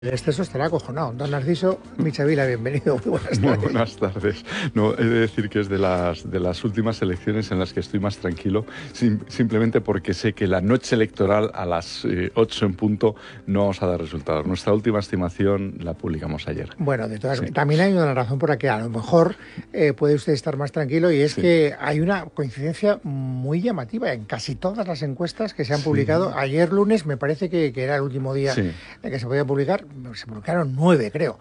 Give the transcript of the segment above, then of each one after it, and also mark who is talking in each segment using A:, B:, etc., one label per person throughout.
A: El exceso estará acojonado. Don Narciso Michavila, bienvenido. Muy buenas tardes.
B: Muy buenas tardes. No, he de decir que es de las últimas elecciones en las que estoy más tranquilo, simplemente porque sé que la noche electoral a las 8 en punto no vamos a dar resultados. Nuestra última estimación la publicamos ayer.
A: Bueno, también hay una razón por la que a lo mejor puede usted estar más tranquilo, y es que hay una coincidencia muy llamativa en casi todas las encuestas que se han publicado. Ayer lunes me parece que era el último día en que se podía publicar. Se publicaron 9, creo.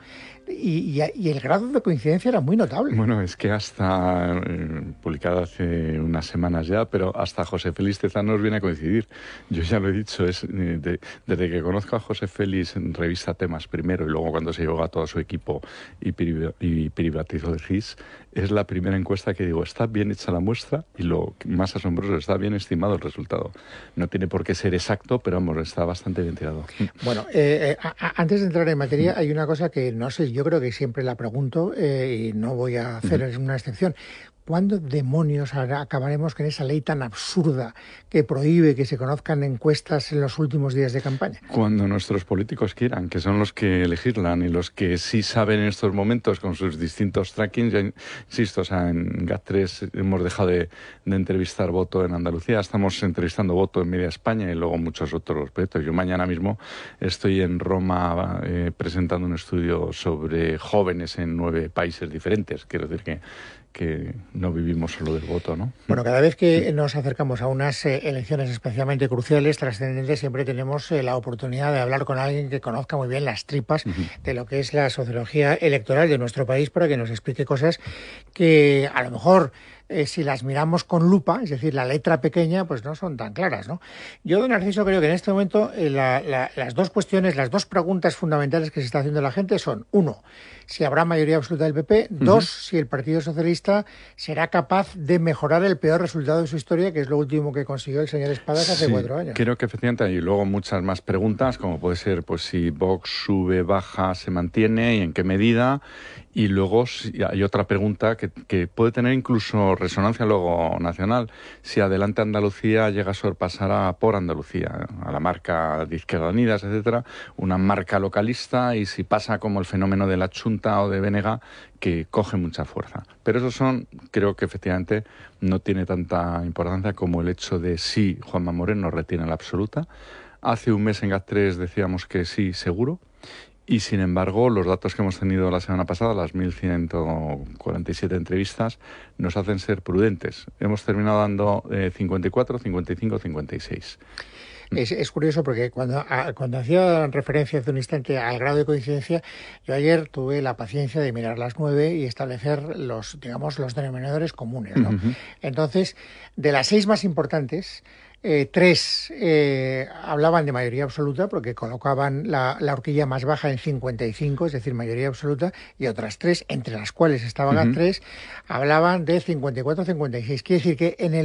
A: Y el grado de coincidencia era muy notable.
B: Bueno, es que hasta, publicada hace unas semanas ya, pero hasta José Félix Tezanos viene a coincidir. Yo ya lo he dicho, desde que conozco a José Félix en revista Temas primero y luego cuando se llevó a todo su equipo y privatizó el GIS, es la primera encuesta que digo, está bien hecha la muestra y lo más asombroso, está bien estimado el resultado. No tiene por qué ser exacto, pero vamos, está bastante bien tirado.
A: Bueno, antes de entrar en materia, hay una cosa que no sé, yo creo que siempre la pregunto y no voy a hacer una excepción. ¿Cuándo demonios acabaremos con esa ley tan absurda que prohíbe que se conozcan encuestas en los últimos días de campaña?
B: Cuando nuestros políticos quieran, que son los que legislan y los que sí saben en estos momentos con sus distintos trackings. Ya insisto, en GAT3 hemos dejado de entrevistar Voto en Andalucía, estamos entrevistando Voto en media España y luego muchos otros proyectos. Yo mañana mismo estoy en Roma presentando un estudio sobre jóvenes en 9 países diferentes. Quiero decir que no vivimos solo del voto, ¿no?
A: Bueno, cada vez que nos acercamos a unas elecciones especialmente cruciales, trascendentes, siempre tenemos la oportunidad de hablar con alguien que conozca muy bien las tripas de lo que es la sociología electoral de nuestro país, para que nos explique cosas que a lo mejor si las miramos con lupa, es decir, la letra pequeña, pues no son tan claras, ¿no? Yo, don Narciso, creo que en este momento las dos cuestiones, las dos preguntas fundamentales que se está haciendo la gente son: uno, si habrá mayoría absoluta del PP; dos, si el Partido Socialista será capaz de mejorar el peor resultado de su historia, que es lo último que consiguió el señor Espadas hace 4 años.
B: Creo que efectivamente hay luego muchas más preguntas, como puede ser pues si Vox sube, baja, se mantiene y en qué medida. Y luego hay otra pregunta que puede tener incluso resonancia luego nacional: si Adelante Andalucía llega a sorpasar a Por Andalucía, a la marca de Izquierda Unidas, etcétera, una marca localista, y si pasa como el fenómeno de la Chunta o de Bénega, que coge mucha fuerza. Pero eso creo que efectivamente no tiene tanta importancia como el hecho de si Juanma Moreno retiene la absoluta. Hace un mes en GAT3 decíamos que sí, seguro. Y sin embargo, los datos que hemos tenido la semana pasada, las 1.147 entrevistas, nos hacen ser prudentes. Hemos terminado dando 54, 55, 56.
A: Es curioso porque cuando hacía referencia hace un instante al grado de coincidencia, yo ayer tuve la paciencia de mirar las 9 y establecer los denominadores comunes, ¿no? Entonces, de las 6 más importantes, 3 hablaban de mayoría absoluta, porque colocaban la horquilla más baja en 55, es decir, mayoría absoluta, y otras 3, entre las cuales estaba GAT3, hablaban de 54-56. Quiere decir que en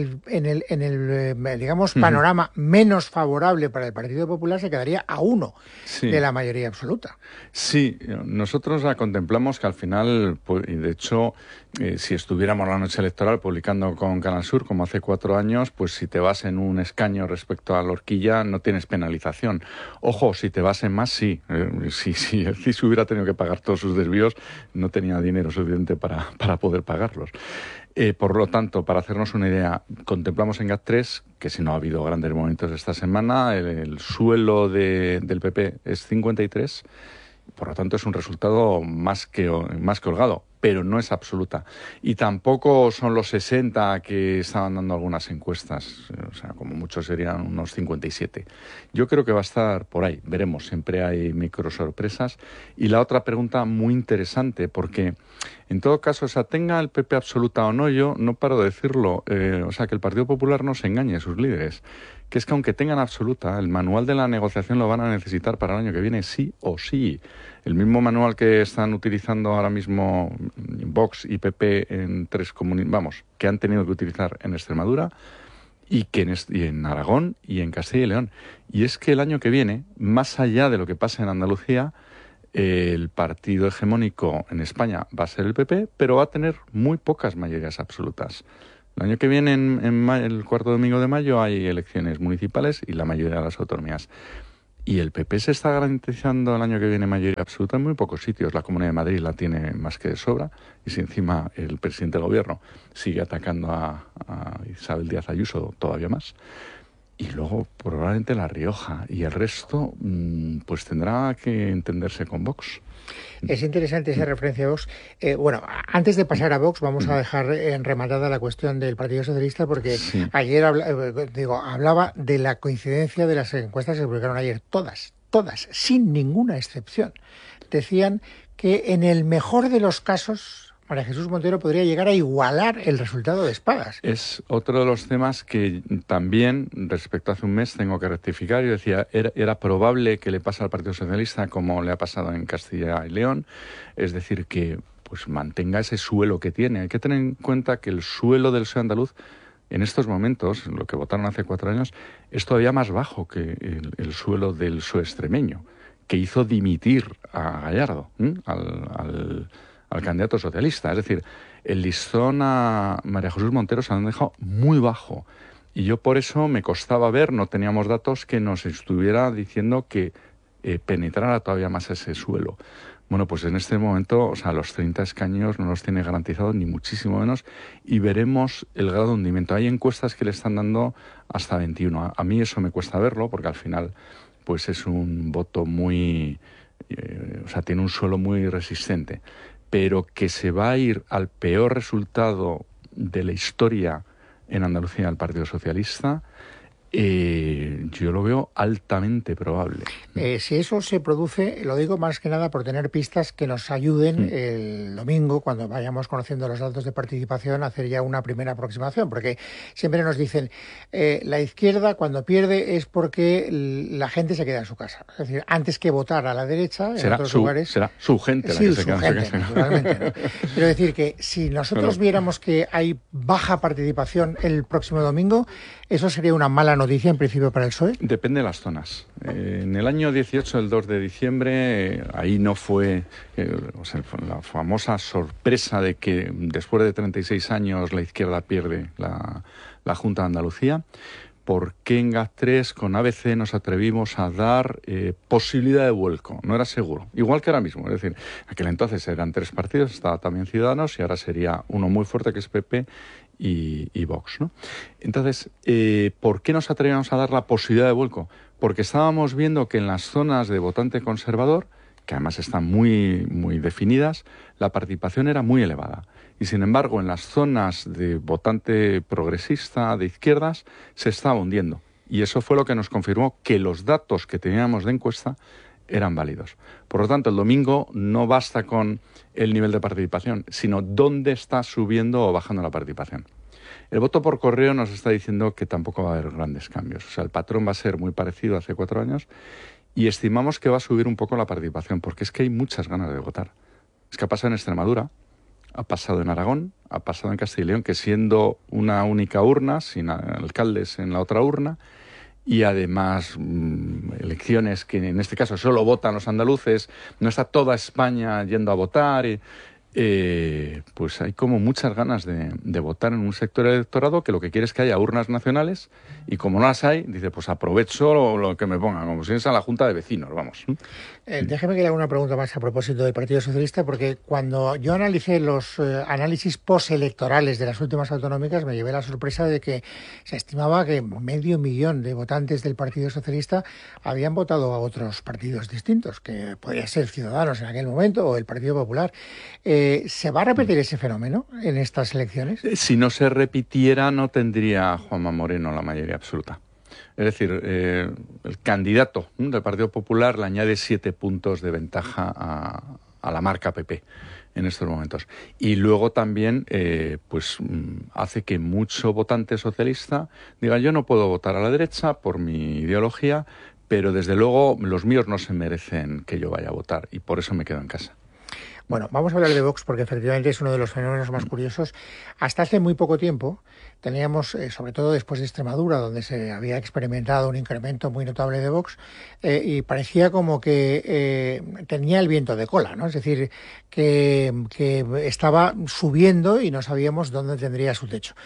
A: el digamos, panorama menos favorable para el Partido Popular se quedaría a 1 de la mayoría absoluta.
B: Sí, nosotros la contemplamos que al final, pues, y de hecho, si estuviéramos la noche electoral publicando con Canal Sur, como hace 4 años, pues si te vas en un escaño respecto a la horquilla no tienes penalización. Ojo, si te vas en más, sí. Si el CIS hubiera tenido que pagar todos sus desvíos, no tenía dinero suficiente para poder pagarlos. Por lo tanto, para hacernos una idea, contemplamos en GAT3 que, si no ha habido grandes momentos esta semana, el suelo del PP es 53. Por lo tanto, es un resultado más que holgado, pero no es absoluta. Y tampoco son los 60 que estaban dando algunas encuestas, o sea, como muchos serían unos 57. Yo creo que va a estar por ahí, veremos, siempre hay micro sorpresas. Y la otra pregunta muy interesante, porque en todo caso, tenga el PP absoluta o no, yo no paro de decirlo, que el Partido Popular no se engañe a sus líderes, que es que aunque tengan absoluta, el manual de la negociación lo van a necesitar para el año que viene, sí o sí. El mismo manual que están utilizando ahora mismo Vox y PP en 3 comunidades, que han tenido que utilizar en Extremadura y en Aragón y en Castilla y León. Y es que el año que viene, más allá de lo que pasa en Andalucía, el partido hegemónico en España va a ser el PP, pero va a tener muy pocas mayorías absolutas. El año que viene, el cuarto domingo de mayo, hay elecciones municipales y la mayoría de las autonomías. Y el PP se está garantizando el año que viene mayoría absoluta en muy pocos sitios. La Comunidad de Madrid la tiene más que de sobra. Y si encima el presidente del gobierno sigue atacando a Isabel Díaz Ayuso todavía más. Y luego probablemente La Rioja. Y el resto pues tendrá que entenderse con Vox.
A: Es interesante esa referencia a Vox. Bueno, antes de pasar a Vox, vamos a dejar rematada la cuestión del Partido Socialista, porque ayer hablaba de la coincidencia de las encuestas que se publicaron ayer. Todas, sin ninguna excepción, decían que en el mejor de los casos María Jesús Montero podría llegar a igualar el resultado de Espadas.
B: Es otro de los temas que también, respecto a hace un mes, tengo que rectificar. Yo decía, era probable que le pase al Partido Socialista como le ha pasado en Castilla y León, es decir, que pues mantenga ese suelo que tiene. Hay que tener en cuenta que el suelo del PSOE andaluz, en estos momentos, lo que votaron hace 4 años, es todavía más bajo que el suelo del PSOE extremeño, que hizo dimitir a Gallardo, al candidato socialista. Es decir, el listón a María Jesús Montero se lo han dejado muy bajo. Y yo por eso me costaba ver, no teníamos datos que nos estuviera diciendo que penetrara todavía más ese suelo. Bueno, pues en este momento, o sea, los 30 escaños no los tiene garantizados, ni muchísimo menos, y veremos el grado de hundimiento. Hay encuestas que le están dando hasta 21. A mí eso me cuesta verlo, porque al final pues es un voto muy... o sea, tiene un suelo muy resistente. Pero que se va a ir al peor resultado de la historia en Andalucía del Partido Socialista, yo lo veo altamente probable.
A: Si eso se produce, lo digo más que nada por tener pistas que nos ayuden el domingo, cuando vayamos conociendo los datos de participación, a hacer ya una primera aproximación, porque siempre nos dicen, la izquierda cuando pierde es porque la gente se queda en su casa. Es decir, antes que votar a la derecha, en otros lugares...
B: Será su gente la que se queda en su casa.
A: Naturalmente, ¿no? Quiero decir que si nosotros viéramos que hay baja participación el próximo domingo, eso sería una mala noticia en principio para el PSOE.
B: Depende de las zonas. En el año 18, el 2 de diciembre, ahí no fue la famosa sorpresa de que después de 36 años la izquierda pierde la Junta de Andalucía. ¿Por qué en GAT3 con ABC nos atrevimos a dar posibilidad de vuelco? No era seguro. Igual que ahora mismo. Es decir, en aquel entonces eran 3 partidos, estaba también Ciudadanos y ahora sería uno muy fuerte que es PP y Vox, ¿no? Entonces, ¿por qué nos atrevimos a dar la posibilidad de vuelco? Porque estábamos viendo que en las zonas de votante conservador, que además están muy, muy definidas, la participación era muy elevada. Y sin embargo, en las zonas de votante progresista, de izquierdas, se estaba hundiendo. Y eso fue lo que nos confirmó que los datos que teníamos de encuesta eran válidos. Por lo tanto, el domingo no basta con el nivel de participación, sino dónde está subiendo o bajando la participación. El voto por correo nos está diciendo que tampoco va a haber grandes cambios. O sea, el patrón va a ser muy parecido a hace 4 años y estimamos que va a subir un poco la participación, porque es que hay muchas ganas de votar. Es que ha pasado en Extremadura, ha pasado en Aragón, ha pasado en Castilla y León, que siendo una única urna, sin alcaldes en la otra urna, y además elecciones que en este caso solo votan los andaluces, no está toda España yendo a votar, pues hay como muchas ganas de votar en un sector electorado que lo que quiere es que haya urnas nacionales y como no las hay, dice, pues aprovecho lo que me pongan, como si es a la Junta de Vecinos, vamos.
A: Déjeme que le haga una pregunta más a propósito del Partido Socialista, porque cuando yo analicé los análisis postelectorales de las últimas autonómicas, me llevé la sorpresa de que se estimaba que 500.000 de votantes del Partido Socialista habían votado a otros partidos distintos, que podía ser Ciudadanos en aquel momento o el Partido Popular. ¿Se va a repetir ese fenómeno en estas elecciones?
B: Si no se repitiera, no tendría Juanma Moreno la mayoría absoluta. Es decir, el candidato del Partido Popular le añade 7 puntos de ventaja a la marca PP en estos momentos. Y luego también hace que mucho votante socialista diga, yo no puedo votar a la derecha por mi ideología, pero desde luego los míos no se merecen que yo vaya a votar y por eso me quedo en casa.
A: Bueno, vamos a hablar de Vox porque efectivamente es uno de los fenómenos más curiosos. Hasta hace muy poco tiempo teníamos, sobre todo después de Extremadura, donde se había experimentado un incremento muy notable de Vox, y parecía como que tenía el viento de cola, ¿no? Es decir, que estaba subiendo y no sabíamos dónde tendría su techo.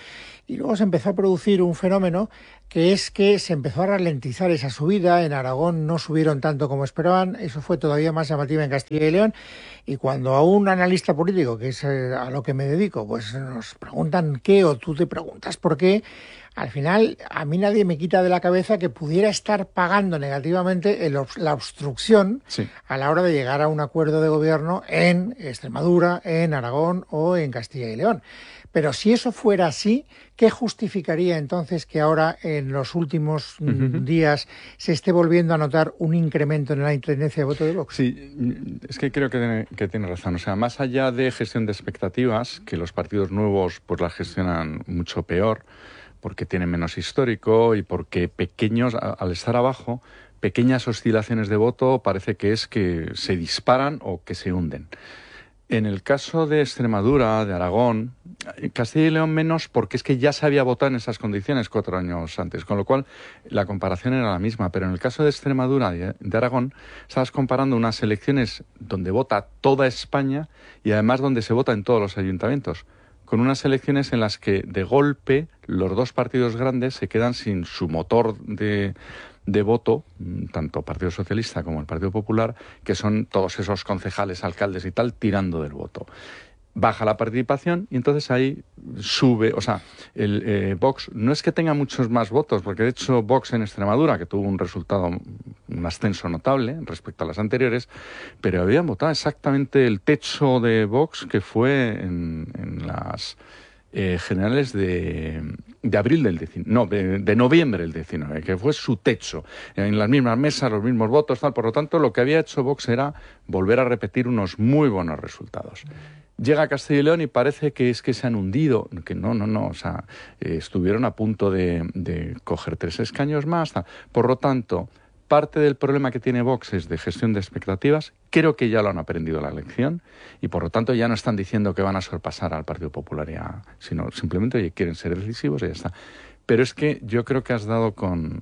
A: y luego se empezó a producir un fenómeno que es que se empezó a ralentizar esa subida. En Aragón no subieron tanto como esperaban, eso fue todavía más llamativo en Castilla y León, y cuando a un analista político, que es a lo que me dedico, pues nos preguntan qué, o tú te preguntas por qué, al final a mí nadie me quita de la cabeza que pudiera estar pagando negativamente la obstrucción a la hora de llegar a un acuerdo de gobierno en Extremadura, en Aragón o en Castilla y León. Pero si eso fuera así, ¿qué justificaría entonces que ahora en los últimos días se esté volviendo a notar un incremento en la tendencia de voto de Vox?
B: Sí, es que creo que tiene razón. O sea, más allá de gestión de expectativas, que los partidos nuevos pues la gestionan mucho peor, porque tienen menos histórico y porque pequeños, al estar abajo, pequeñas oscilaciones de voto parece que es que se disparan o que se hunden. En el caso de Extremadura, de Aragón, Castilla y León menos, porque es que ya se había votado en esas condiciones 4 años antes, con lo cual la comparación era la misma. Pero en el caso de Extremadura y de Aragón, estabas comparando unas elecciones donde vota toda España y además donde se vota en todos los ayuntamientos, con unas elecciones en las que de golpe los dos partidos grandes se quedan sin su motor de voto, tanto Partido Socialista como el Partido Popular, que son todos esos concejales, alcaldes y tal, tirando del voto. Baja la participación y entonces ahí sube, o sea, el Vox no es que tenga muchos más votos, porque de hecho Vox en Extremadura, que tuvo un resultado, un ascenso notable respecto a las anteriores, pero habían votado exactamente el techo de Vox que fue en las generales de abril del 19, no, de noviembre del 19, que fue su techo, en las mismas mesas, los mismos votos, tal. Por lo tanto, lo que había hecho Vox era volver a repetir unos muy buenos resultados. Llega a Castilla y León y parece que es que se han hundido, que no, o sea, estuvieron a punto de coger 3 escaños más, tal. Por lo tanto, parte del problema que tiene Vox es de gestión de expectativas. Creo que ya lo han aprendido la lección y por lo tanto ya no están diciendo que van a sorpasar al Partido Popular, sino simplemente oye, quieren ser decisivos y ya está. Pero es que yo creo que has dado con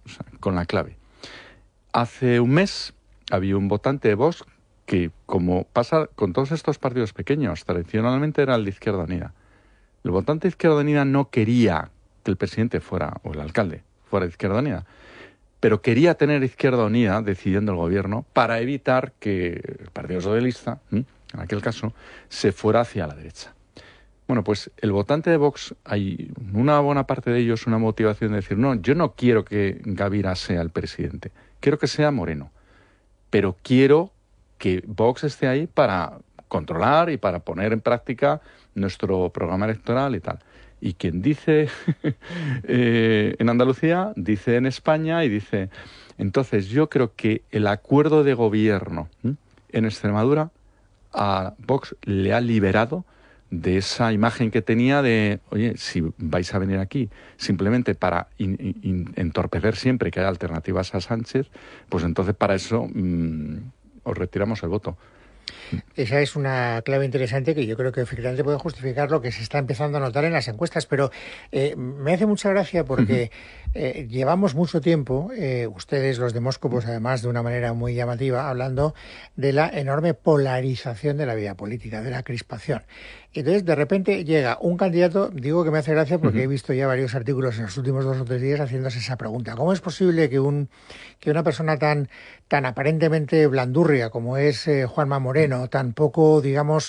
B: la clave. Hace un mes había un votante de Vox que, como pasa con todos estos partidos pequeños, tradicionalmente era el de Izquierda Unida. El votante de Izquierda Unida no quería que el presidente fuera, o el alcalde, fuera de Izquierda Unida, pero quería tener Izquierda Unida decidiendo el gobierno para evitar que el Partido Socialista, en aquel caso, se fuera hacia la derecha. Bueno, pues el votante de Vox, hay una buena parte de ellos una motivación de decir, no, yo no quiero que Gavira sea el presidente, quiero que sea Moreno, pero quiero que Vox esté ahí para controlar y para poner en práctica nuestro programa electoral y tal. Y quien dice en Andalucía, dice en España y dice... Entonces yo creo que el acuerdo de gobierno en Extremadura a Vox le ha liberado de esa imagen que tenía de, oye, si vais a venir aquí simplemente para entorpecer siempre que haya alternativas a Sánchez, pues entonces para eso os retiramos el voto.
A: Esa es una clave interesante que yo creo que efectivamente puede justificar lo que se está empezando a notar en las encuestas, pero me hace mucha gracia porque llevamos mucho tiempo, ustedes los demóscopos además de una manera muy llamativa, hablando de la enorme polarización de la vida política, de la crispación. Entonces, de repente llega un candidato, digo que me hace gracia porque he visto ya varios artículos en los últimos 2 o 3 días haciéndose esa pregunta. ¿Cómo es posible que una persona tan aparentemente blandurria como es Juanma Moreno, tan poco, digamos,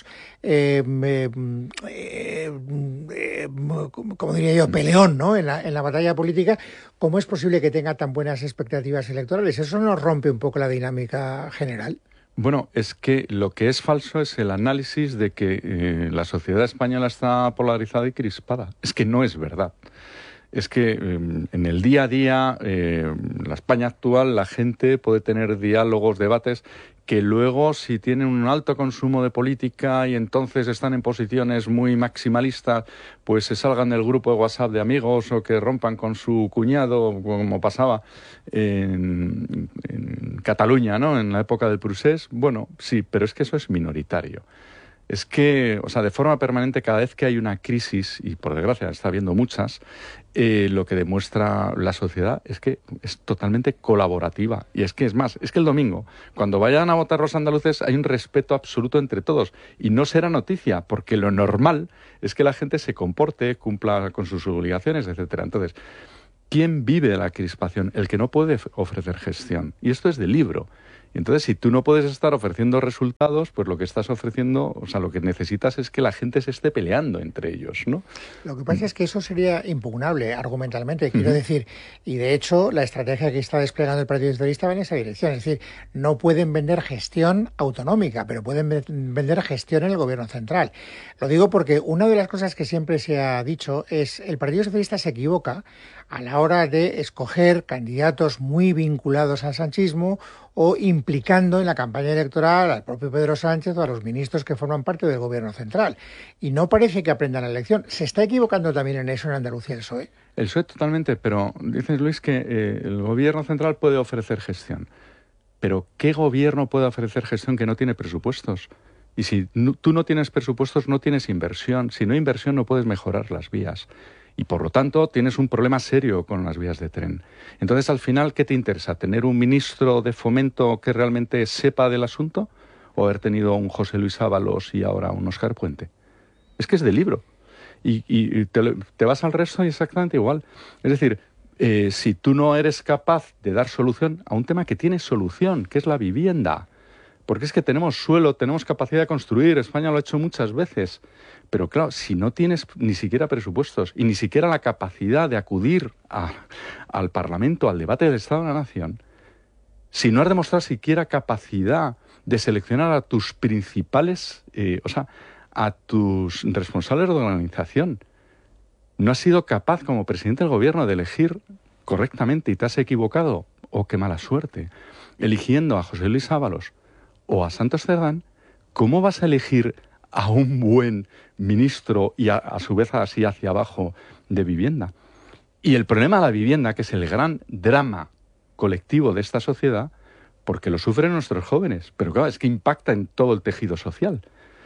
A: como diría yo, peleón, ¿no? en la batalla política, cómo es posible que tenga tan buenas expectativas electorales? ¿Eso nos rompe un poco la dinámica general?
B: Bueno, es que lo que es falso es el análisis de que la sociedad española está polarizada y crispada. Es que no es verdad. Es que en el día a día, la España actual, la gente puede tener diálogos, debates, que luego si tienen un alto consumo de política y entonces están en posiciones muy maximalistas, pues se salgan del grupo de WhatsApp de amigos o que rompan con su cuñado, como pasaba en Cataluña, ¿no? En la época del Procés. Bueno, sí, pero es que eso es minoritario. Es que, o sea, de forma permanente, cada vez que hay una crisis, y por desgracia está habiendo muchas, lo que demuestra la sociedad es que es totalmente colaborativa. Y es que es que el domingo, cuando vayan a votar los andaluces, hay un respeto absoluto entre todos. Y no será noticia, porque lo normal es que la gente se comporte, cumpla con sus obligaciones, etcétera. Entonces, ¿quién vive de la crispación? El que no puede ofrecer gestión. Y esto es de libro. Entonces, si tú no puedes estar ofreciendo resultados, pues lo que estás ofreciendo, o sea, lo que necesitas es que la gente se esté peleando entre ellos, ¿no?
A: Lo que pasa es que eso sería impugnable argumentalmente, quiero decir, y de hecho la estrategia que está desplegando el Partido Socialista va en esa dirección, es decir, no pueden vender gestión autonómica, pero pueden vender gestión en el gobierno central. Lo digo porque una de las cosas que siempre se ha dicho es el Partido Socialista se equivoca a la hora de escoger candidatos muy vinculados al sanchismo o implicando en la campaña electoral al propio Pedro Sánchez o a los ministros que forman parte del gobierno central. Y no parece que aprendan la lección. ¿Se está equivocando también en eso en Andalucía el PSOE?
B: El PSOE totalmente, pero dices, Luis, que el gobierno central puede ofrecer gestión. Pero ¿qué gobierno puede ofrecer gestión que no tiene presupuestos? Y si tú no tienes presupuestos, no tienes inversión. Si no hay inversión, no puedes mejorar las vías. Y por lo tanto, tienes un problema serio con las vías de tren. Entonces, al final, ¿qué te interesa? ¿Tener un ministro de Fomento que realmente sepa del asunto? ¿O haber tenido un José Luis Ábalos y ahora un Óscar Puente? Es que es de libro. Y te vas al resto y exactamente igual. Es decir, si tú no eres capaz de dar solución a un tema que tiene solución, que es la vivienda, porque es que tenemos suelo, tenemos capacidad de construir, España lo ha hecho muchas veces, pero claro, si no tienes ni siquiera presupuestos y ni siquiera la capacidad de acudir al Parlamento, al debate del Estado de la Nación, si no has demostrado siquiera capacidad de seleccionar a tus principales, a tus responsables de organización, no has sido capaz como presidente del gobierno de elegir correctamente y te has equivocado, oh, qué mala suerte, eligiendo a José Luis Ábalos o a Santos Cerdán, ¿cómo vas a elegir a un buen ministro y a su vez así hacia abajo de vivienda? Y el problema de la vivienda, que es el gran drama colectivo de esta sociedad, porque lo sufren nuestros jóvenes, pero claro, es que impacta en todo el tejido social.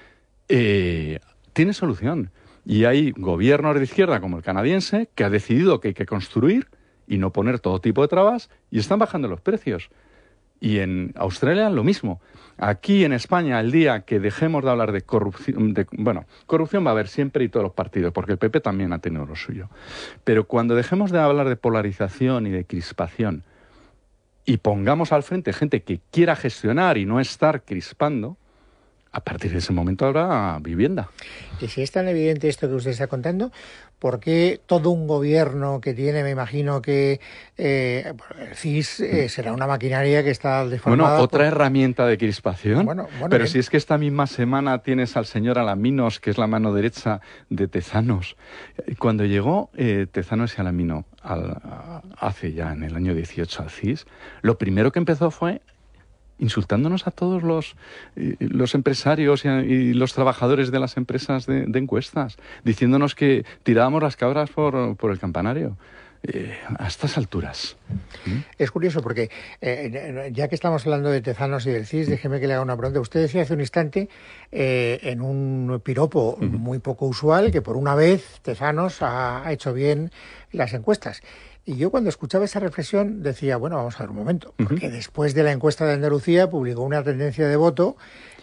B: Tiene solución. Y hay gobiernos de izquierda como el canadiense que ha decidido que hay que construir y no poner todo tipo de trabas y están bajando los precios. Y en Australia lo mismo. Aquí en España, el día que dejemos de hablar de corrupción, corrupción va a haber siempre y todos los partidos, porque el PP también ha tenido lo suyo. Pero cuando dejemos de hablar de polarización y de crispación y pongamos al frente gente que quiera gestionar y no estar crispando, a partir de ese momento habrá vivienda.
A: Y si es tan evidente esto que usted está contando, ¿por qué todo un gobierno que tiene, me imagino que el CIS será una maquinaria que está deformada?
B: Bueno, otra herramienta de crispación. Pero
A: bien.
B: si es que esta misma semana tienes al señor Alaminos, que es la mano derecha de Tezanos. Cuando llegó Tezanos y Alamino hace ya en el año 18 al CIS, lo primero que empezó fue insultándonos a todos los empresarios y los trabajadores de las empresas de encuestas, diciéndonos que tirábamos las cabras por el campanario. A estas alturas.
A: Es curioso porque, ya que estamos hablando de Tezanos y del CIS, déjeme que le haga una pregunta. Usted decía hace un instante, en un piropo muy poco usual, que por una vez Tezanos ha hecho bien las encuestas. Y yo cuando escuchaba esa reflexión decía, bueno, vamos a ver un momento, porque después de la encuesta de Andalucía publicó una tendencia de voto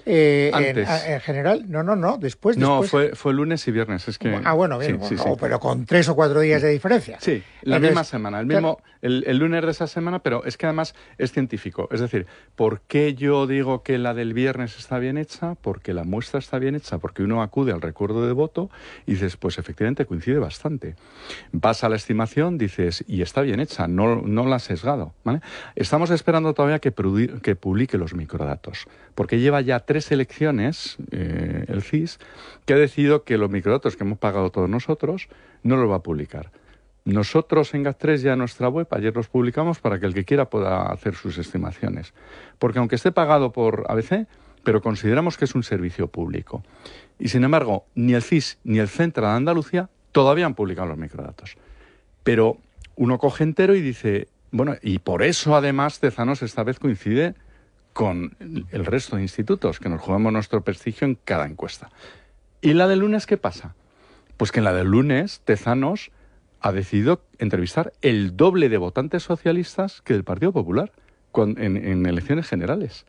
A: en general. No, después.
B: No, fue lunes y viernes. Es que...
A: bueno, bien,
B: sí.
A: Pero con 3 o 4 días de diferencia.
B: Sí, la misma semana, el lunes de esa semana, pero es que además es científico. Es decir, ¿por qué yo digo que la del viernes está bien hecha? Porque la muestra está bien hecha, porque uno acude al recuerdo de voto y dices, pues efectivamente coincide bastante. Vas a la estimación, dices, y está bien hecha, no la has sesgado, ¿vale? Estamos esperando todavía que publique los microdatos, porque lleva ya 3 elecciones, el CIS, que ha decidido que los microdatos que hemos pagado todos nosotros no los va a publicar. Nosotros en GAT3 ya en nuestra web, ayer los publicamos para que el que quiera pueda hacer sus estimaciones. Porque aunque esté pagado por ABC, pero consideramos que es un servicio público. Y sin embargo, ni el CIS ni el Centro de Andalucía todavía han publicado los microdatos. Pero uno coge entero y dice, bueno, y por eso además Tezanos esta vez coincide con el resto de institutos, que nos jugamos nuestro prestigio en cada encuesta. ¿Y la del lunes qué pasa? Pues que en la del lunes Tezanos ha decidido entrevistar el doble de votantes socialistas que del Partido Popular en elecciones generales.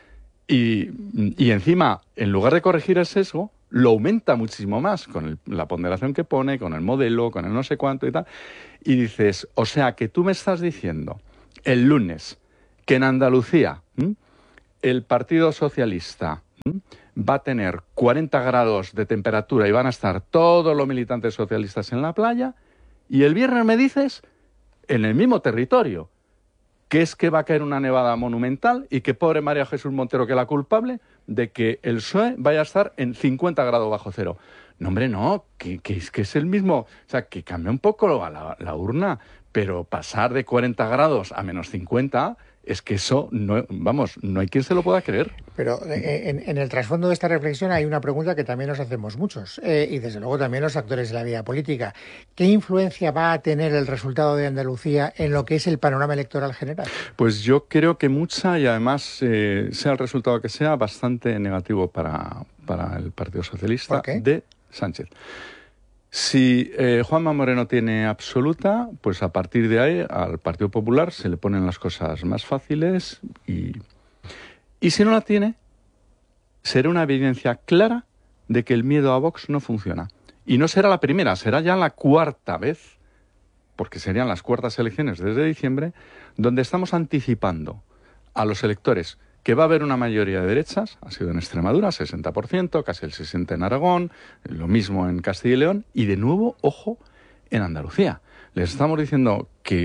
B: Y encima, en lugar de corregir el sesgo, lo aumenta muchísimo más con la ponderación que pone, con el modelo, con el no sé cuánto y tal. Y dices, o sea, que tú me estás diciendo el lunes que en Andalucía el Partido Socialista va a tener 40 grados de temperatura y van a estar todos los militantes socialistas en la playa, y el viernes me dices, en el mismo territorio, que es que va a caer una nevada monumental y que pobre María Jesús Montero, que es la culpable de que el PSOE vaya a estar en 50 grados bajo cero. No, hombre, no, que es el mismo, o sea, que cambia un poco la urna, pero pasar de 40 grados a menos 50... es que eso, no, vamos, no hay quien se lo pueda creer.
A: Pero en el trasfondo de esta reflexión hay una pregunta que también nos hacemos muchos, y desde luego también los actores de la vida política. ¿Qué influencia va a tener el resultado de Andalucía en lo que es el panorama electoral general?
B: Pues yo creo que mucha, y además, sea el resultado que sea, bastante negativo para el Partido Socialista de Sánchez. Si Juanma Moreno tiene absoluta, pues a partir de ahí al Partido Popular se le ponen las cosas más fáciles y si no la tiene, será una evidencia clara de que el miedo a Vox no funciona. Y no será la primera, será ya la cuarta vez, porque serían las cuartas elecciones desde diciembre, donde estamos anticipando a los electores que va a haber una mayoría de derechas, ha sido en Extremadura, 60%, casi el 60% en Aragón, lo mismo en Castilla y León, y de nuevo, ojo, en Andalucía. Les estamos diciendo que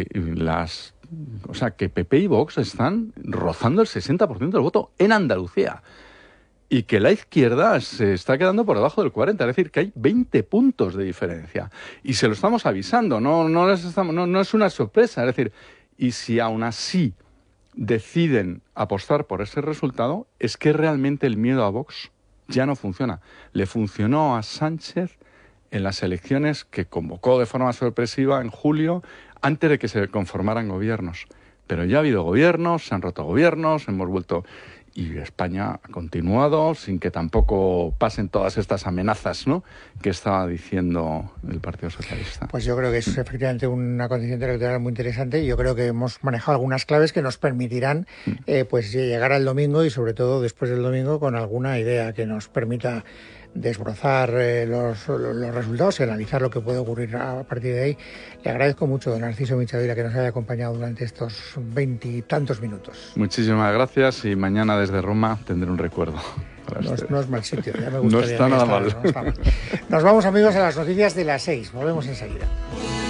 B: que PP y Vox están rozando el 60% del voto en Andalucía, y que la izquierda se está quedando por debajo del 40%, es decir, que hay 20 puntos de diferencia. Y se lo estamos avisando, no es una sorpresa, es decir, y si aún así deciden apostar por ese resultado, es que realmente el miedo a Vox ya no funciona. Le funcionó a Sánchez en las elecciones que convocó de forma sorpresiva en julio, antes de que se conformaran gobiernos. Pero ya ha habido gobiernos, se han roto gobiernos, hemos vuelto... Y España ha continuado sin que tampoco pasen todas estas amenazas, ¿no?, que estaba diciendo el Partido Socialista.
A: Pues yo creo que es efectivamente un acontecimiento electoral muy interesante y yo creo que hemos manejado algunas claves que nos permitirán pues llegar al domingo y sobre todo después del domingo con alguna idea que nos permita desbrozar los resultados y analizar lo que puede ocurrir a partir de ahí. Le agradezco mucho, don Narciso Michavila, que nos haya acompañado durante estos 20 y tantos minutos.
B: Muchísimas gracias y mañana desde Roma tendré un recuerdo.
A: No es mal sitio, ya me gustaría.
B: No está nada mal.
A: Nos vamos, amigos, a las noticias de las 6. Volvemos enseguida.